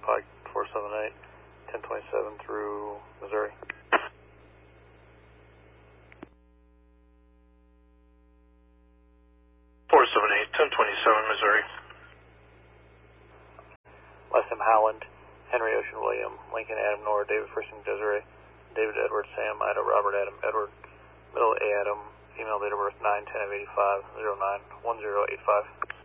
Pike 478, 1027 through Missouri. 478, 1027 Missouri. Last name Howland, Henry Ocean William, Lincoln Adam Nora, David Frising Desiree, David Edward Sam, Ida Robert Adam Edward, middle A Adam, female date of birth 9/10/85, 09 1085.